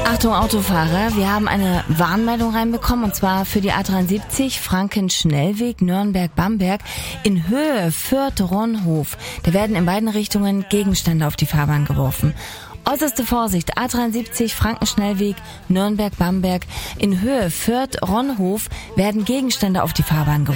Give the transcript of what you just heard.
Achtung Autofahrer, wir haben eine Warnmeldung reinbekommen und zwar für die A73 Franken-Schnellweg Nürnberg-Bamberg in Höhe Fürth-Ronhof. Da werden in beiden Richtungen Gegenstände auf die Fahrbahn geworfen. Äußerste Vorsicht, A73 Franken-Schnellweg Nürnberg-Bamberg in Höhe Fürth-Ronhof werden Gegenstände auf die Fahrbahn geworfen.